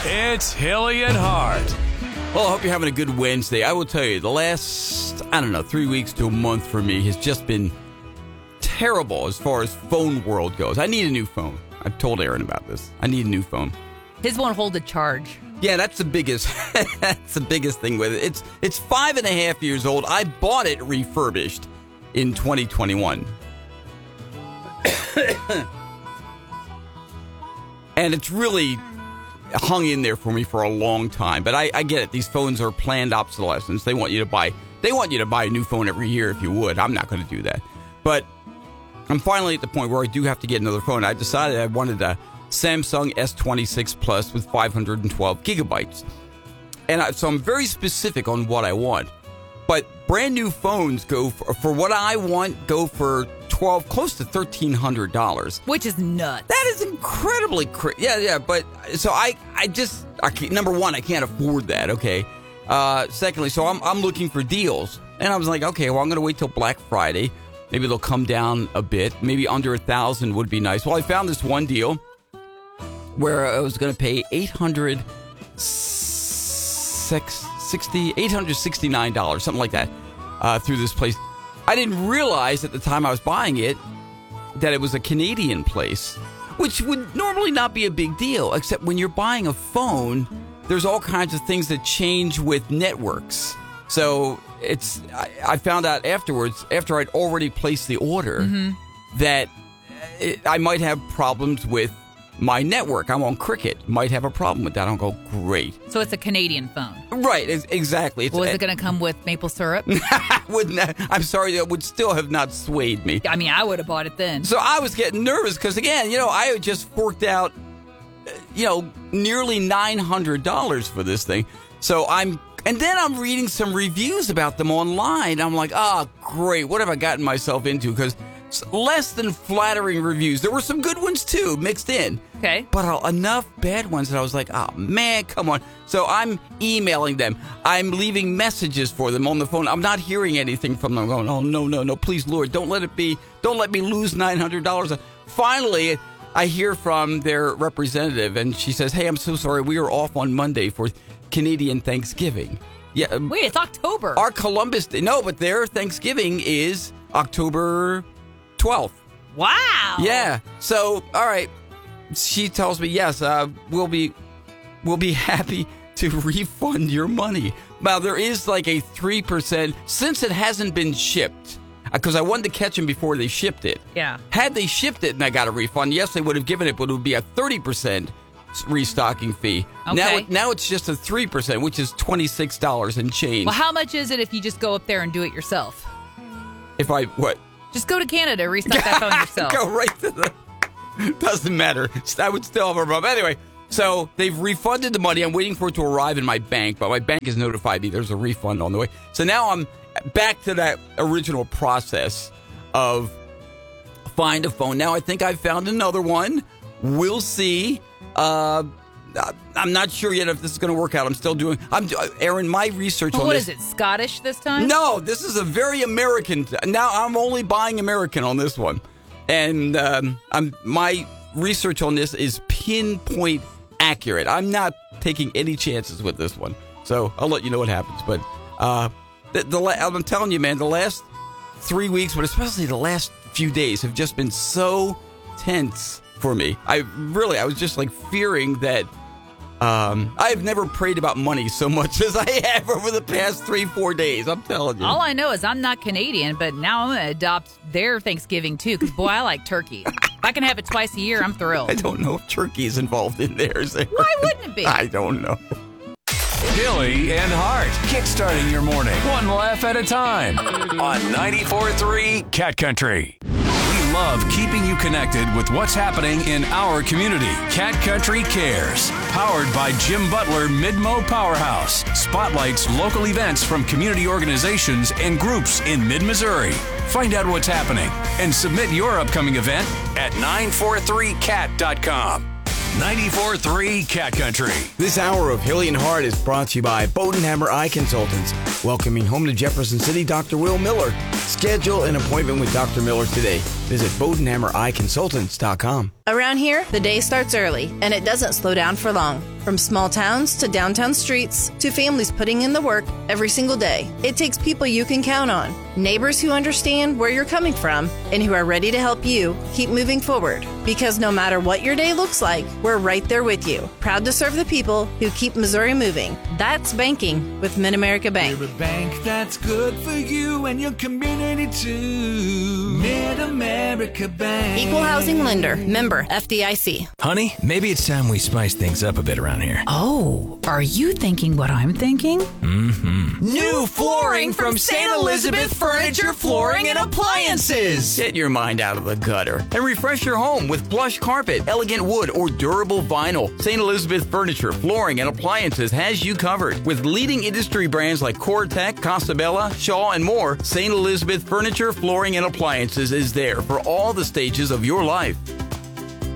It's Hilly and Hart. Well, I hope you're having a good Wednesday. I will tell you, the last, 3 weeks to a month for me has just been terrible as far as phone world goes. I need a new phone. I've told Aaron about this. I need a new phone. His won't hold a charge. Yeah, that's the biggest that's the biggest thing with it. It's 5.5 years old. I bought it refurbished in 2021. And it's really hung in there for me for a long time. But I get it. These phones are planned obsolescence. They want you to buy a new phone every year if you would. I'm not going to do that. But I'm finally at the point where I do have to get another phone. I decided I wanted a Samsung S26 Plus with 512 gigabytes. And so I'm very specific on what I want. But brand new phones go for what I want, go for close to $1,300. Which is nuts. That is incredibly yeah. But so I can't, number one, I can't afford that. Okay. Secondly, so I'm looking for deals, and I was like, okay, well, I'm going to wait till Black Friday. Maybe they'll come down a bit. Maybe under $1,000 would be nice. Well, I found this one deal where I was going to pay $869, something like that, through this place. I didn't realize at the time I was buying it that it was a Canadian place, which would normally not be a big deal, except when you're buying a phone, there's all kinds of things that change with networks. So I found out afterwards, after I'd already placed the order, that I might have problems with my network. I'm on Cricket. Might have a problem with that. I'll go, great. So it's a Canadian phone. Right, exactly. Is it going to come with maple syrup? I'm sorry, that would still have not swayed me. I mean, I would have bought it then. So I was getting nervous because, again, I had just forked out, nearly $900 for this thing. And then I'm reading some reviews about them online. I'm like, great. What have I gotten myself into? Because less than flattering reviews. There were some good ones, too, mixed in. Okay. But enough bad ones that I was like, oh, man, come on. So I'm emailing them. I'm leaving messages for them on the phone. I'm not hearing anything from them. I'm going, oh, no, please, Lord, don't let me lose $900. Finally, I hear from their representative, and she says, hey, I'm so sorry. We are off on Monday for Canadian Thanksgiving. Yeah. Wait, it's October. Our Columbus Day. No, but their Thanksgiving is October 12th. Wow. Yeah. So, all right. She tells me, yes, we'll be happy to refund your money. Now, there is like a 3%, since it hasn't been shipped, because I wanted to catch them before they shipped it. Yeah. Had they shipped it and I got a refund, yes, they would have given it, but it would be a 30% restocking fee. Okay. Now it's just a 3%, which is $26 and change. Well, how much is it if you just go up there and do it yourself? If I, what? Just go to Canada, restock that phone yourself. Go right to the... Doesn't matter. I would still have a problem. Anyway, so they've refunded the money. I'm waiting for it to arrive in my bank, but my bank has notified me there's a refund on the way. So now I'm back to that original process of find a phone. Now I think I've found another one. We'll see. I'm not sure yet if this is going to work out. Aaron, my research on this. What is it, Scottish this time? No, this is a very American. Now I'm only buying American on this one. And my research on this is pinpoint accurate. I'm not taking any chances with this one. So I'll let you know what happens. But I'm telling you, man, the last 3 weeks, but especially the last few days have just been so tense for me. I was just like fearing that I've never prayed about money so much as I have over the past 3-4 days. I'm telling you. All I know is I'm not Canadian, but now I'm going to adopt their Thanksgiving too, because boy, I like turkey. If I can have it twice a year, I'm thrilled. I don't know if turkey is involved in theirs. Why wouldn't it be? I don't know. Hilly and Hart, kickstarting your morning, one laugh at a time, on 94.3 Cat Country. We love keeping you connected with what's happening in our community. Cat Country Cares, powered by Jim Butler Midmo Powerhouse, spotlights local events from community organizations and groups in mid-Missouri. Find out what's happening and submit your upcoming event at 943cat.com. 94.3 Cat Country. This hour of Hilly and Hart is brought to you by Bodenhammer Eye Consultants. Welcoming home to Jefferson City, Dr. Will Miller. Schedule an appointment with Dr. Miller today. Visit BodenhammerEyeConsultants.com. Around here, the day starts early, and it doesn't slow down for long. From small towns to downtown streets to families putting in the work every single day, it takes people you can count on. Neighbors who understand where you're coming from and who are ready to help you keep moving forward. Because no matter what your day looks like, we're right there with you. Proud to serve the people who keep Missouri moving. That's banking with Mid-America Bank. We're a bank that's good for you and your community too. Mid-America Bank. Equal housing lender. Member FDIC. Honey, maybe it's time we spice things up a bit around here. Oh, are you thinking what I'm thinking? Mm-hmm. New flooring from St. Elizabeth Furniture, Flooring, and Appliances. Get your mind out of the gutter and refresh your home with plush carpet, elegant wood, or durable vinyl. St. Elizabeth Furniture, Flooring, and Appliances has you covered. With leading industry brands like Cortec, Casabella, Shaw, and more, St. Elizabeth Furniture, Flooring, and Appliances is there for all the stages of your life.